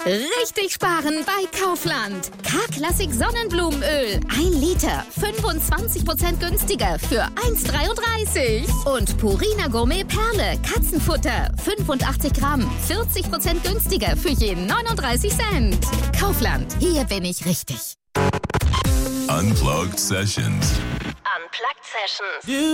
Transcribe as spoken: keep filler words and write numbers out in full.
Richtig sparen bei Kaufland. K-Klassik Sonnenblumenöl. ein Liter. fünfundzwanzig Prozent günstiger für eins Komma dreiunddreißig. Und Purina Gourmet Perle. Katzenfutter. fünfundachtzig Gramm. vierzig Prozent günstiger für jeden neununddreißig Cent. Kaufland. Hier bin ich richtig. Unplugged Sessions. Unplugged Sessions.